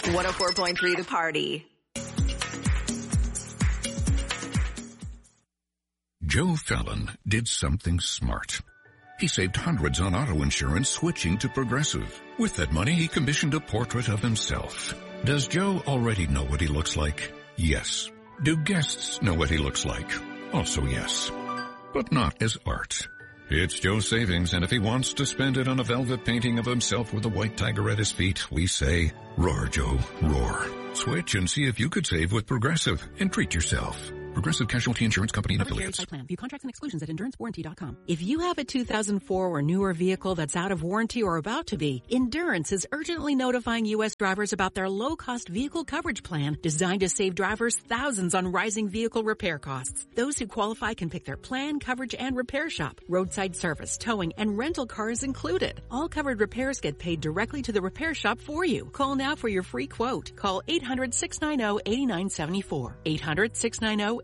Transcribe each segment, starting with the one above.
104.3 The Party. Joe Fallon did something smart. He saved hundreds on auto insurance switching to Progressive. With that money, he commissioned a portrait of himself. Does Joe already know what he looks like? Yes. Do guests know what he looks like? Also yes. But not as art. It's Joe's savings, and if he wants to spend it on a velvet painting of himself with a white tiger at his feet, we say, roar, Joe, roar. Switch and see if you could save with Progressive and treat yourself. Progressive Casualty Insurance Company and affiliates. Plan. View contracts and exclusions at EnduranceWarranty.com. If you have a 2004 or newer vehicle that's out of warranty or about to be, Endurance is urgently notifying U.S. drivers about their low-cost vehicle coverage plan designed to save drivers thousands on rising vehicle repair costs. Those who qualify can pick their plan, coverage, and repair shop. Roadside service, towing, and rental cars included. All covered repairs get paid directly to the repair shop for you. Call now for your free quote. Call 800-690-8974. 800-690-8974.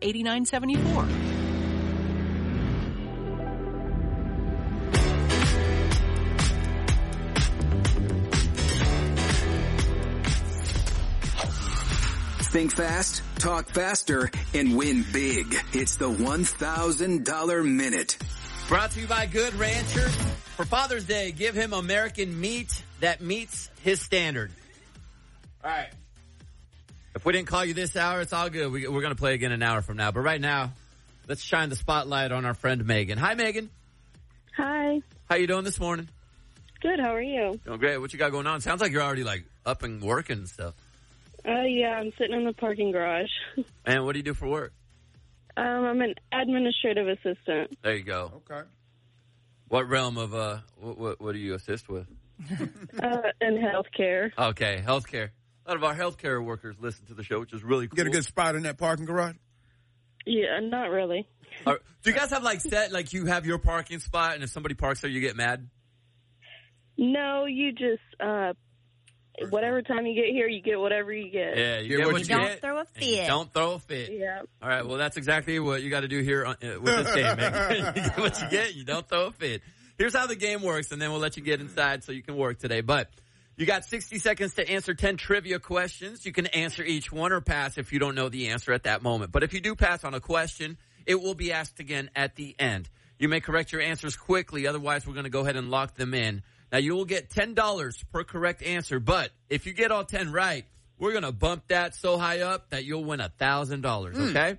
Think fast, talk faster, and win big. It's the $1,000 Minute. Brought to you by Good Rancher. For Father's Day, give him American meat that meets his standard. All right. If we didn't call you this hour, it's all good. We're going to play again an hour from now. But right now, let's shine the spotlight on our friend Megan. Hi, Megan. Hi. How you doing this morning? Good. How are you? Doing great. What you got going on? Sounds like you're already like up and working and stuff. Yeah, I'm sitting in the parking garage. And what do you do for work? I'm an administrative assistant. There you go. Okay. What realm of what do you assist with? In healthcare. Okay, healthcare. A lot of our healthcare workers listen to the show, which is really cool. Get a good spot in that parking garage? Yeah, not really. Do you guys have like you have your parking spot, and if somebody parks there, you get mad? No, you just whatever time you get here, you get whatever you get. Yeah, you get what you don't get. throw a fit. Don't throw a fit. Yeah. All right. Well, that's exactly what you got to do here with this game, man. You get what you get. You don't throw a fit. Here's how the game works, and then we'll let you get inside so you can work today. But you got 60 seconds to answer 10 trivia questions. You can answer each one or pass if you don't know the answer at that moment. But if you do pass on a question, it will be asked again at the end. You may correct your answers quickly. Otherwise, we're going to go ahead and lock them in. Now, you will get $10 per correct answer. But if you get all 10 right, we're going to bump that so high up that you'll win $1,000. Okay?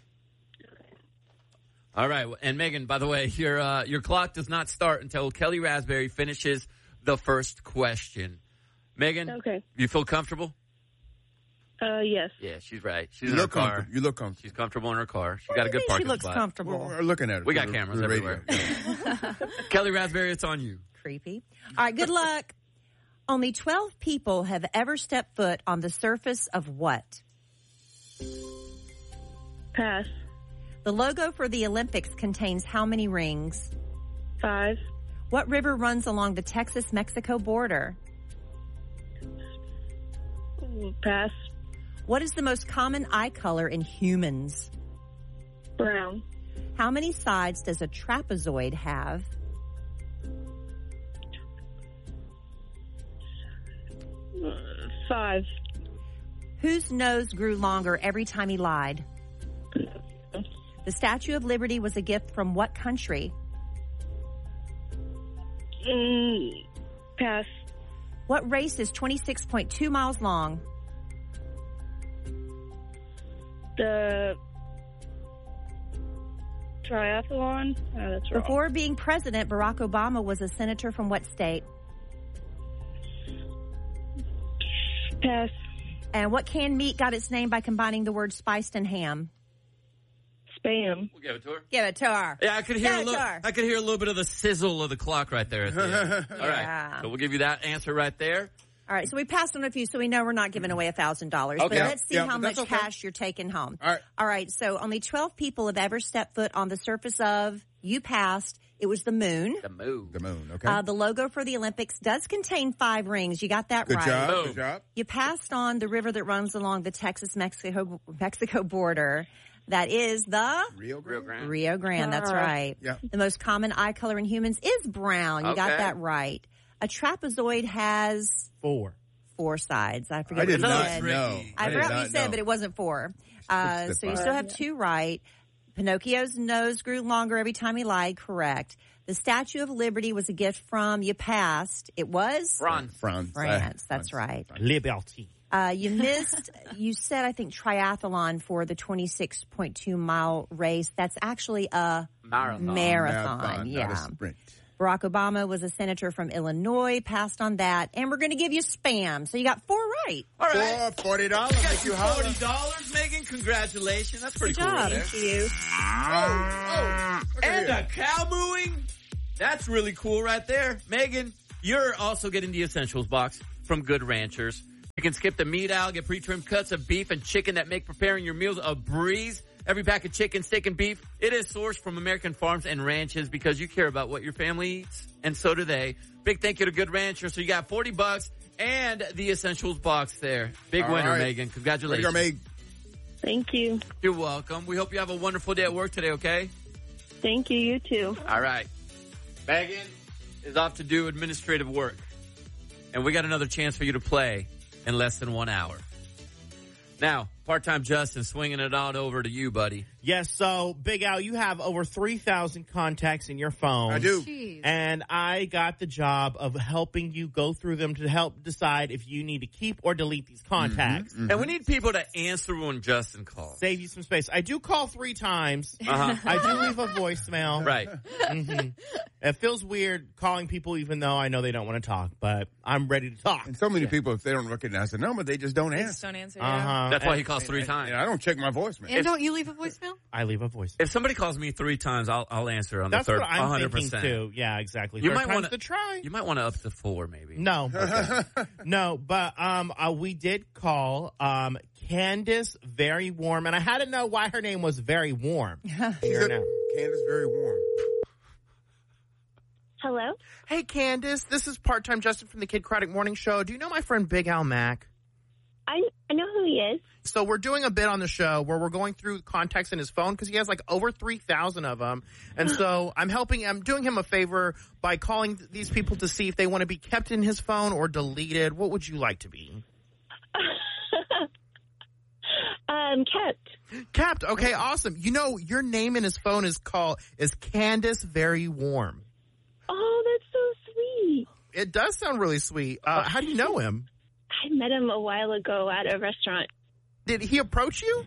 All right. And Megan, by the way, your clock does not start until Kelly Raspberry finishes the first question. Megan, Okay. You feel comfortable? Yes. Yeah, she's right. She's You in her look car. comfortable. You look comfortable. She's comfortable in her car. She What got do a good you mean parking she looks spot. comfortable? We're looking at it. We got cameras The radio. everywhere. Kelly Raspberry, it's on you. Creepy. All right, good luck. Only 12 people have ever stepped foot on the surface of what? Pass. The logo for the Olympics contains how many rings? 5. What river runs along the Texas-Mexico border? Pass. What is the most common eye color in humans? Brown. How many sides does a trapezoid have? 5. Whose nose grew longer every time he lied? The Statue of Liberty was a gift from what country? Pass. What race is 26.2 miles long? The triathlon. Oh, that's wrong. Before being president, Barack Obama was a senator from what state? Pass. And what canned meat got its name by combining the words spiced and ham? Spam. We'll give it to her. Give it to her. Yeah, I could hear Give it to her. I could hear a little bit of the sizzle of the clock right there. At the end. All right. Yeah. So we'll give you that answer right there. All right, so we passed on a few, so we know we're not giving away $1,000. But Okay. let's see Yeah, how but much that's okay. cash you're taking home. All right. So only 12 people have ever stepped foot on the surface of, you passed, it was the moon. The move. The moon, okay. The logo for the Olympics does contain 5 rings. You got that Good right. job. Boom. Good job. You passed on the river that runs along the Texas-Mexico border. That is the Rio Grande. Rio Grande. That's right. Yeah. The most common eye color in humans is brown. You got Okay. that right. A trapezoid has 4. 4 sides. I forget I did what you not said. know. I forgot what you said, know. but it wasn't 4. So you still have 2 right. Pinocchio's nose grew longer every time he lied. Correct. The Statue of Liberty was a gift from you passed. It was? France. France. That's right. Liberty. You missed, you said, I think, triathlon for the 26.2-mile race. That's actually a marathon. Yeah. Not a sprint. Barack Obama was a senator from Illinois, passed on that. And we're going to give you spam. So you got 4 right. All right. $40. Thank you, $40, Megan. Congratulations. That's pretty cool. job. There. Thank you. And a cow mooing. That's really cool right there. Megan, you're also getting the Essentials box from Good Ranchers. You can skip the meat aisle, get pre-trimmed cuts of beef and chicken that make preparing your meals a breeze. Every pack of chicken, steak, and beef, it is sourced from American farms and ranches because you care about what your family eats, and so do they. Big thank you to Good Ranchers. So you got $40 and the Essentials box there. Big winner, right. Megan. Congratulations. Meg. Thank you. You're welcome. We hope you have a wonderful day at work today, okay? Thank you. You too. All right. Megan is off to do administrative work. And we got another chance for you to play in less than 1 hour. Now, part-time Justin, swinging it on over to you, buddy. Yes, so, Big Al, you have over 3,000 contacts in your phone. I do. Jeez. And I got the job of helping you go through them to help decide if you need to keep or delete these contacts. And we need people to answer when Justin calls. Save you some space. I do call 3 times. Uh-huh. I do leave a voicemail. Right. It feels weird calling people even though I know they don't want to talk, but I'm ready to talk. And so many people, if they don't recognize the number, they just don't They answer. just don't answer. Yeah. That's why he calls 3 times. And I don't check my voicemail. And don't you leave a voicemail? I leave a voicemail. If somebody calls me 3 times, I'll answer on That's the third. what I'm 100%. thinking too. Yeah, exactly. You Third might time's want the try. You might want to up to 4, maybe. No. No, but we did call Candace Very Warm, and I had to know why her name was Very Warm. Here now. Candace, very warm. Hello? Hey, Candace, this is Part-Time Justin from the Kid Craddock Morning Show. Do you know my friend Big Al Mack? I know who he is. So we're doing a bit on the show where we're going through contacts in his phone because he has like over 3,000 of them. And so I'm doing him a favor by calling these people to see if they want to be kept in his phone or deleted. What would you like to be? Kept. Kept. Okay, awesome. You know, your name in his phone is Candace Very Warm. Oh, that's so sweet. It does sound really sweet. How do you know him? I met him a while ago at a restaurant. Did he approach you?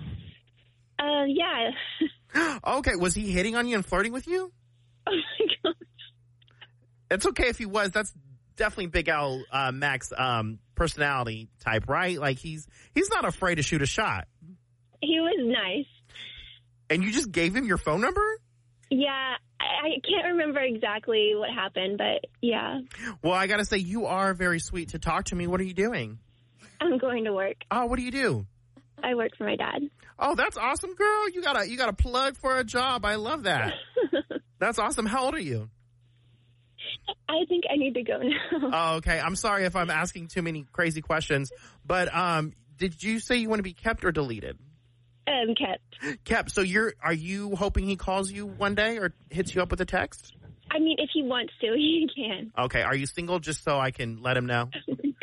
Yeah. Okay, was he hitting on you and flirting with you? Oh my gosh. It's okay if he was. That's definitely Big Al Mac's personality type, right? Like he's not afraid to shoot a shot. He was nice. And you just gave him your phone number? Yeah, I can't remember exactly what happened, but yeah. Well, I gotta say, you are very sweet to talk to me. What are you doing? I'm going to work. Oh, what do you do? I work for my dad. Oh, that's awesome, girl. You got a plug for a job. I love that. That's awesome. How old are you? I think I need to go now. Oh, okay. I'm sorry if I'm asking too many crazy questions, but did you say you want to be kept or deleted? Kept. Kept. So are you hoping he calls you one day or hits you up with a text? I mean, if he wants to, he can. Okay. Are you single just so I can let him know? Oh my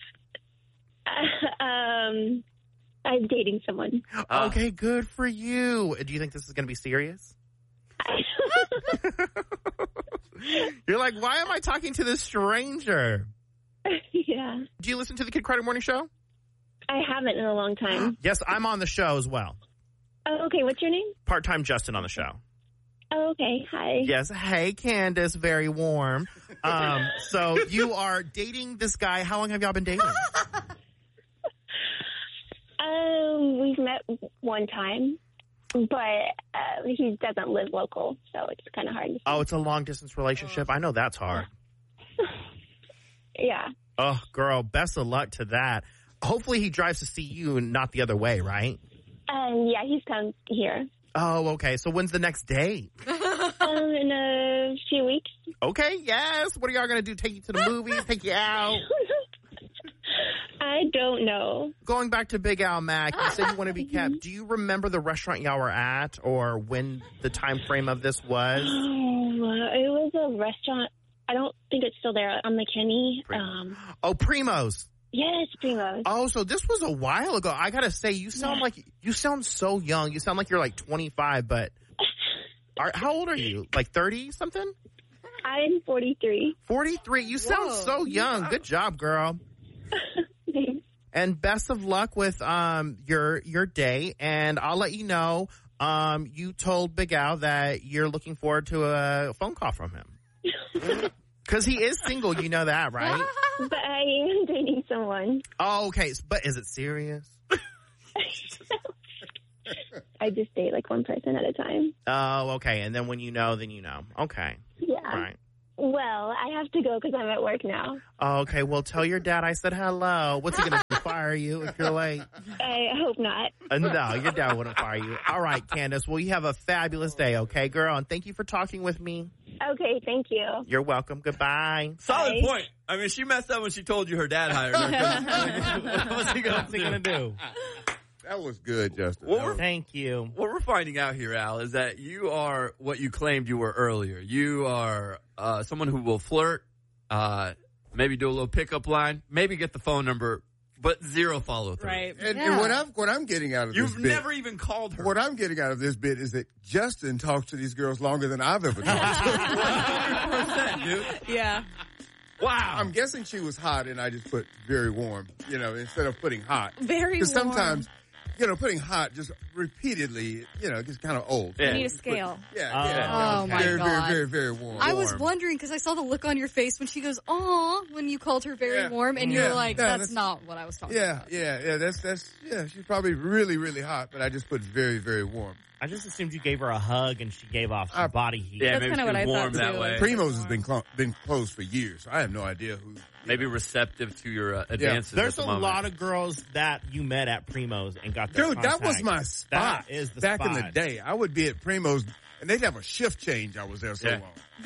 gosh. I'm dating someone. Okay, good for you. Do you think this is going to be serious? You're like, why am I talking to this stranger? Yeah. Do you listen to the Kid Craddock Morning Show? I haven't in a long time. Yes, I'm on the show as well. Oh, okay. What's your name? Part-time Justin on the show. Oh, okay. Hi. Yes. Hey, Candace. Very warm. So you are dating this guy. How long have y'all been dating? We've met one time, but he doesn't live local, so it's kind of hard to see. Oh, it's a long-distance relationship. I know that's hard. Yeah. Oh, girl, best of luck to that. Hopefully he drives to see you and not the other way, right? Yeah, he's come here. Oh, okay. So when's the next date? In a few weeks. Okay, yes. What are y'all going to do? Take you to the movies? Take you out? I don't know. Going back to Big Al Mac, you said you want to be kept. Do you remember the restaurant y'all were at or when the time frame of this was? It was a restaurant. I don't think it's still there on McKinney. Oh, Primo's. Yes, Primos. Oh, so this was a while ago. I gotta say, you sound so young. You sound like you're like 25, but how old are you? Like 30 something? I'm 43. 43. You sound so young. Good job, girl. Thanks. And best of luck with your day. And I'll let you know. You told Big Al that you're looking forward to a phone call from him. Because he is single, you know that, right? But I am dating someone. Oh, okay. But is it serious? I just date like one person at a time. Oh, okay. And then when you know, then you know. Okay. Yeah. Right. Well, I have to go because I'm at work now. Oh, okay. Well, tell your dad I said hello. What's he going to fire you if you're late? I hope not. No, your dad wouldn't fire you. All right, Candace. Well, you have a fabulous day, okay, girl? And thank you for talking with me. Okay, thank you. You're welcome. Goodbye. Solid point. I mean, she messed up when she told you her dad hired her. What's he going to do? That was good, Justin. Thank you. What we're finding out here, Al, is that you are what you claimed you were earlier. You are someone who will flirt, maybe do a little pickup line, maybe get the phone number, but zero follow through. Right. And what I'm getting out of this bit. You've never even called her. What I'm getting out of this bit is that Justin talks to these girls longer than I've ever talked to them. 100%, dude. Yeah. Wow. I'm guessing she was hot and I just put very warm, instead of putting hot. Very warm. Because sometimes, putting hot just repeatedly, gets kind of old. You need a scale. Yeah. Oh, my very, God. very, very, very warm. I was wondering because I saw the look on your face when she goes, "Aw," when you called her very warm, and you were like, "That's not what I was talking about." Yeah. She's probably really, really hot, but I just put very, very warm. I just assumed you gave her a hug and she gave off some body heat. Yeah, That's maybe kind of what I warm thought that too. way. Primo's has been closed for years. I have no idea who. Maybe receptive to your advances. There's at a the moment. lot of girls that you met at Primo's and got their Dude, that contact. was my spot. That is the Back spot. in the day. I would be at Primo's, and they'd have a shift change. I was there so long.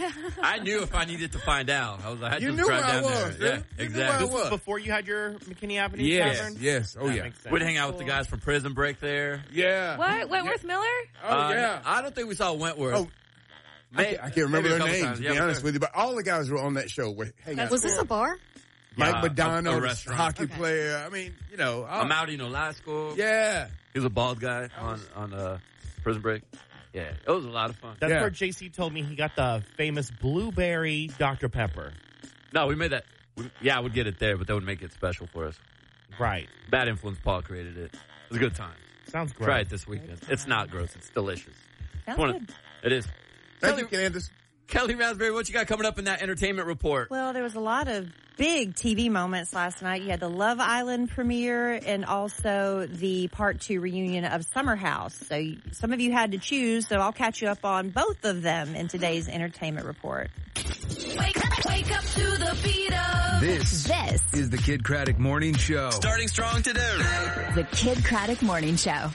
I knew if I needed to find out. I was like, I You just knew drive where I down was, there. dude. Yeah, You knew where I exactly. was. This was before you had your McKinney Avenue Yes, tavern? yes. Oh, That yeah. makes sense. We'd hang out with the guys from Prison Break there. Yeah. What? Wentworth Miller? Oh, yeah. I don't think we saw Wentworth. Oh, I can't remember maybe a their couple names, times. to Yeah, be but honest with you. But all the guys were on that show. Were hanging out. Was this a bar? Mike a Madonna, restaurant. hockey player. I mean, I'm out in Alaska. Yeah. He was a bald guy on Prison Break. Yeah, it was a lot of fun. That's where JC told me he got the famous blueberry Dr. Pepper. No, we made that. I would get it there, but that would make it special for us. Right. Bad Influence Paul created it. It was a good time. Sounds great. Try it this weekend. It's not gross. It's delicious. Sounds good. It is. Thank you, Candace. Kelly Raspberry, what you got coming up in that entertainment report? Well, there was a lot of big TV moments last night. You had the Love Island premiere and also the part 2 reunion of Summer House. So some of you had to choose, so I'll catch you up on both of them in today's entertainment report. Wake up to the beat of This is the Kid Craddock Morning Show. Starting strong today. the Kid Craddock Morning Show.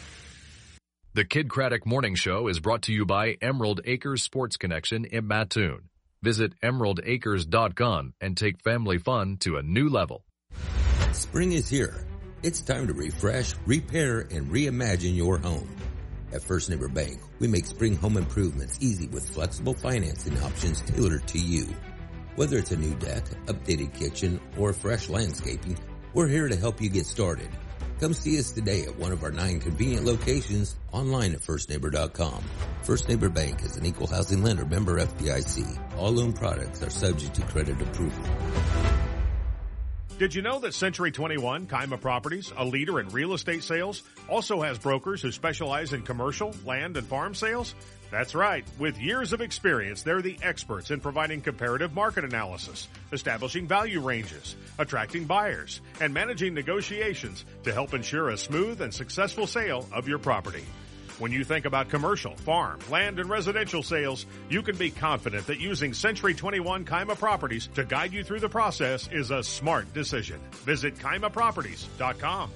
The Kid Craddock Morning Show is brought to you by Emerald Acres Sports Connection in Mattoon. Visit emeraldacres.com and take family fun to a new level. Spring is here. It's time to refresh, repair, and reimagine your home. At First Neighbor Bank, we make spring home improvements easy with flexible financing options tailored to you. Whether it's a new deck, updated kitchen, or fresh landscaping, we're here to help you get started. Come see us today at one of our 9 convenient locations, online at firstneighbor.com. First Neighbor Bank is an equal housing lender, member FDIC. All loan products are subject to credit approval. Did you know that Century 21 Kaima Properties, a leader in real estate sales, also has brokers who specialize in commercial, land, and farm sales? That's right. With years of experience, they're the experts in providing comparative market analysis, establishing value ranges, attracting buyers, and managing negotiations to help ensure a smooth and successful sale of your property. When you think about commercial, farm, land, and residential sales, you can be confident that using Century 21 Kaima Properties to guide you through the process is a smart decision. Visit KaimaProperties.com.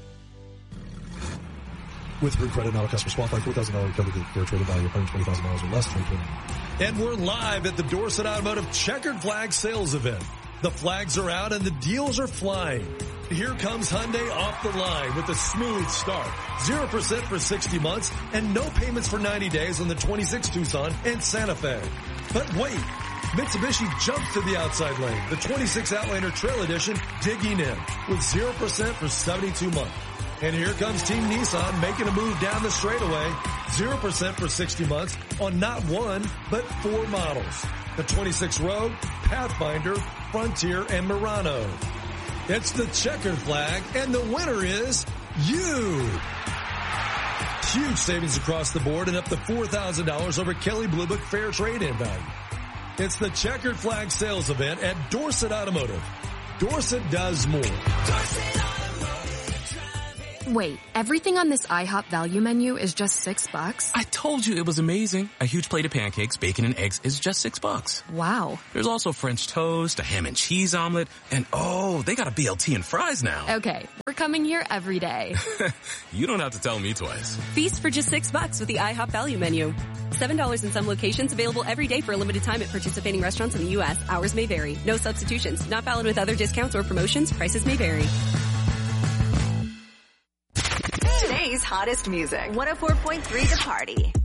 With Root Credit, now customers qualify $4,000 recovery for a trading value of $120,000 or less. And we're live at the Dorset Automotive Checkered Flag Sales Event. The flags are out and the deals are flying. Here comes Hyundai off the line with a smooth start. 0% for 60 months and no payments for 90 days on the 26 Tucson and Santa Fe. But wait, Mitsubishi jumps to the outside lane. The 26 Outlander Trail Edition digging in with 0% for 72 months. And here comes Team Nissan making a move down the straightaway. 0% for 60 months on not one, but 4 models. The 26 Rogue, Pathfinder, Frontier, and Murano. It's the checkered flag, and the winner is you. Huge savings across the board and up to $4,000 over Kelley Blue Book fair trade-in value. It's the checkered flag sales event at Dorset Automotive. Dorset does more. Wait, everything on this IHOP value menu is just $6? I told you it was amazing. A huge plate of pancakes, bacon, and eggs is just $6. Wow. There's also French toast, a ham and cheese omelet, and they got a BLT and fries now. Okay, we're coming here every day. You don't have to tell me twice. Feast for just $6 with the IHOP value menu. $7 in some locations, available every day for a limited time at participating restaurants in the U.S. Hours may vary. No substitutions. Not valid with other discounts or promotions. Prices may vary. Today's hottest music. 104.3 The Party.